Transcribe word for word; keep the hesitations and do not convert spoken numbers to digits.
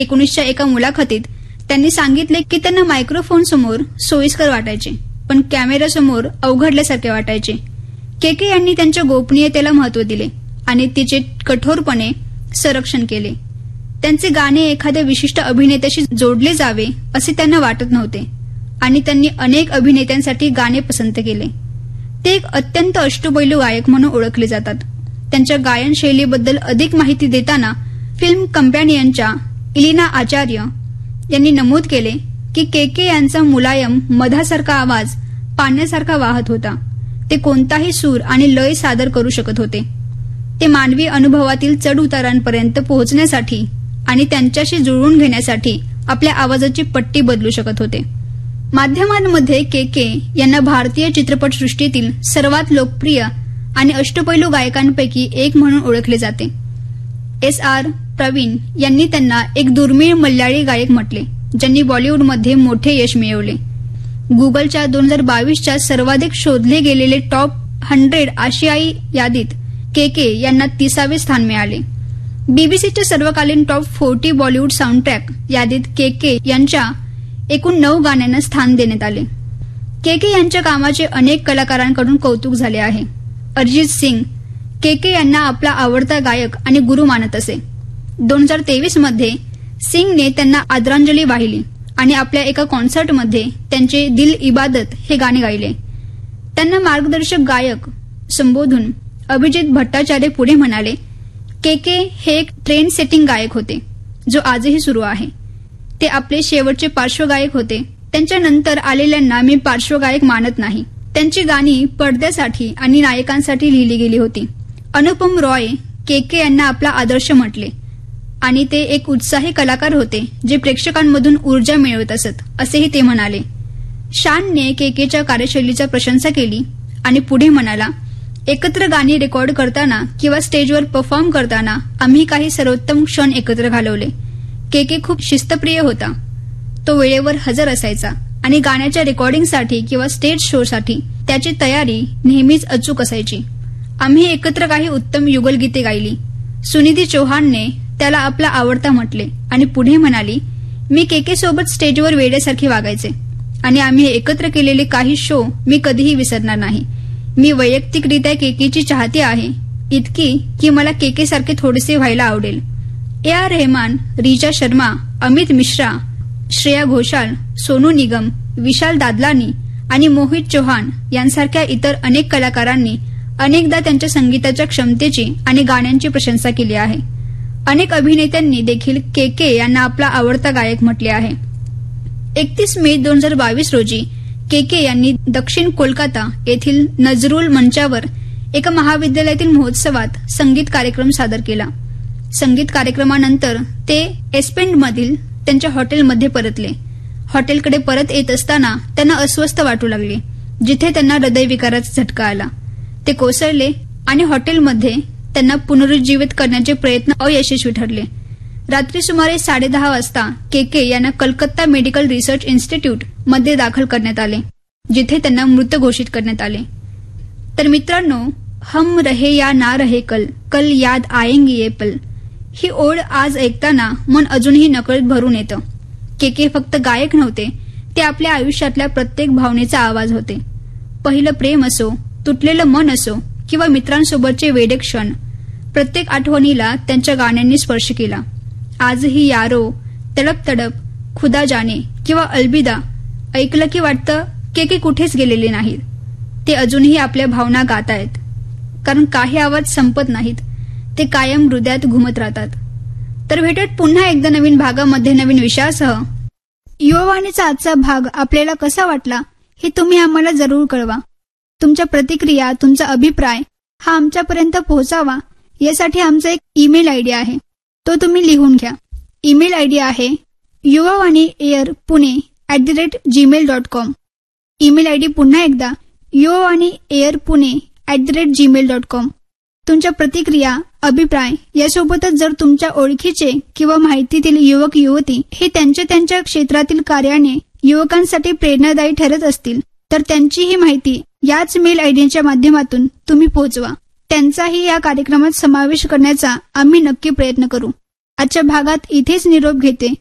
एकोणीसच्या एका मुलाखतीत त्यांनी सांगितले की त्यांना मायक्रोफोन समोर सोयीस्कर वाटायचे, पण कॅमेऱ्यासमोर अवघडल्यासारखे वाटायचे. केके यांनी त्यांच्या गोपनीयतेला महत्व दिले आणि तिचे कठोरपणे संरक्षण केले. त्यांचे गाणे एखाद्या विशिष्ट अभिनेत्याशी जोडले जावे असे त्यांना वाटत नव्हते आणि त्यांनी अनेक अभिनेत्यांसाठी गाणे पसंत केले. ते एक अत्यंत अष्टपैलू गायक म्हणून ओळखले जातात. त्यांच्या गायन शैलीबद्दल अधिक माहिती देताना फिल्म कंपॅनियनच्या इलिना आचार्य यांनी नमूद केले की केके यांचा मुलायम मधासारखा आवाज पाण्यासारखा वाहत होता. ते कोणताही सूर आणि लय सादर करू शकत होते. ते मानवी अनुभवातील चढउतारांपर्यंत पोहोचण्यासाठी आणि त्यांच्याशी जुळवून घेण्यासाठी आपल्या आवाजाची पट्टी बदलू शकत होते. माध्यमांमध्ये केके यांना भारतीय चित्रपटसृष्टीतील सर्वात लोकप्रिय आणि अष्टपैलू गायकांपैकी एक म्हणून ओळखले जाते. एस आर प्रवीण यांनी त्यांना एक दुर्मिळ मल्याळी गायक म्हटले, ज्यांनी बॉलिवूडमध्ये मोठे यश मिळवले. गुगलच्या दोन हजार बावीसच्या सर्वाधिक शोधले गेलेले टॉप हंड्रेड आशियाई यादीत केके यांना तिसावे स्थान मिळाले. बीबीसीच्या सर्वकालीन टॉप फोर्टी बॉलिवूड साऊंडट्रॅक यादीत केके यांच्या एकूण नऊ गाण्यांना स्थान देण्यात आले. केके यांच्या कामाचे अनेक कलाकारांकडून कौतुक झाले आहे. अरिजित सिंग केके यांना आपला आवडता गायक आणि गुरु मानत असे. दोन हजार तेवीस मध्ये सिंगने त्यांना आदरांजली वाहिली आणि आपल्या एका कॉन्सर्टमध्ये त्यांचे दिल इबादत हे गाणे गायले. त्यांना मार्गदर्शक गायक संबोधून अभिजित भट्टाचार्य पुढे म्हणाले, केके हे एक ट्रेंड सेटिंग गायक होते जो आजही सुरू आहे. ते आपले शेवटचे पार्श्वगायक होते. त्यांच्यानंतर आलेल्यांना मी पार्श्वगायक मानत नाही. त्यांची गाणी पडद्यासाठी आणि नायकांसाठी लिहिली गेली होती. अनुपम रॉय केके यांना आपला आदर्श म्हटले आणि ते एक उत्साही कलाकार होते जे प्रेक्षकांमधून ऊर्जा मिळवत असत, असेही ते म्हणाले. शानने केकेच्या कार्यशैलीची प्रशंसा केली आणि पुढे म्हणाला, एकत्र गाणी रेकॉर्ड करताना किंवा स्टेजवर परफॉर्म करताना आम्ही काही सर्वोत्तम क्षण एकत्र घालवले. केके खूप शिस्तप्रिय होता. तो वेळेवर हजर असायचा आणि गाण्याच्या रेकॉर्डिंगसाठी किंवा स्टेज शोसाठी त्याची तयारी नेहमीच अचूक असायची. आम्ही एकत्र काही उत्तम युगलगीते गायली. सुनिधी चौहानने त्याला आपला आवडता म्हटले आणि पुढे म्हणाली, मी केके सोबत स्टेजवर वेड्यासारखी वागायचे आणि आम्ही एकत्र केलेले काही शो मी कधीही विसरणार नाही. मी वैयक्तिकरित्या केकेची चाहती आहे, इतकी की मला केके सारखे थोडेसे व्हायला आवडेल. ए आर रहमान, रिचा शर्मा, अमित मिश्रा, श्रेया घोषाल, सोनू निगम, विशाल दादलानी आणि मोहित चौहान यांसारख्या इतर अनेक कलाकारांनी अनेकदा त्यांच्या संगीताच्या क्षमतेची आणि गाण्यांची प्रशंसा केली आहे. अनेक अभिनेत्यांनी देखील केके यांना आपला आवडता गायक म्हटले आहे. एकतीस मे दोन हजार बावीस रोजी केके यांनी दक्षिण कोलकाता येथील नजरुल मंचावर एका महाविद्यालयातील महोत्सवात संगीत कार्यक्रम सादर केला. संगीत कार्यक्रमानंतर ते एस्पेंडमधील त्यांच्या हॉटेलमध्ये परतले. हॉटेलकडे परत येत असताना त्यांना अस्वस्थ वाटू लागले, जिथे त्यांना हृदयविकाराचा झटका आला. ते कोसळले आणि हॉटेलमध्ये त्यांना पुनरुज्जीवित करण्याचे प्रयत्न अयशस्वी ठरले. रात्री सुमारे साडेदहा वाजता केके यांना कलकत्ता मेडिकल रिसर्च इन्स्टिट्यूट मध्ये दाखल करण्यात आले, जिथे त्यांना मृत घोषित करण्यात आले. तर मित्रांनो, हम रहे या ना रहे कल, कल याद आएंगे ये पल, ही ओळ आज ऐकताना मन अजूनही नकळत भरून येतं. केके फक्त गायक नव्हते, ते आपल्या आयुष्यातल्या प्रत्येक भावनेचा आवाज होते. पहिलं प्रेम असो, तुटलेलं मन असो किंवा मित्रांसोबतचे वेडे क्षण, प्रत्येक आठवणीला त्यांच्या गाण्यांनी स्पर्श केला. आजही यारो, तडप तडप, खुदा जाने किंवा अलविदा ऐकलं की वाटतं केके कुठेच गेलेले नाहीत. ते अजूनही आपल्या भावना गात आहेत, कारण काही आवाज संपत नाहीत, ते कायम हृदयात घुमत राहतात. तर भेटत पुन्हा एकदा नवीन भागामध्ये नवीन विषयासह. युवावाणीचा आजचा भाग आपल्याला कसा वाटला हे तुम्ही आम्हाला जरूर कळवा. तुमच्या प्रतिक्रिया, तुमचा अभिप्राय हा आमच्यापर्यंत पोहोचावा यासाठी आमचा एक ईमेल आयडी आहे, तो तुम्ही लिहून घ्या. ईमेल आयडी आहे Yuvavani air Pune at the rate Gmail dot com. Email ID पुन्हा एकदा Yuvavani air Pune at the rate Gmail dot com. तुमच्या प्रतिक्रिया, अभिप्राय यासोबतच जर तुमच्या ओळखीचे किंवा माहितीतील युवक युवती हे त्यांच्या त्यांच्या क्षेत्रातील कार्याने युवकांसाठी प्रेरणादायी ठरत असतील तर त्यांचीही माहिती याच मेल आयडीच्या माध्यमातून तुम्ही पोहोचवा. त्यांचाही या कार्यक्रमात समावेश करण्याचा आम्ही नक्की प्रयत्न करू. आजच्या भागात इथेच निरोप घेते.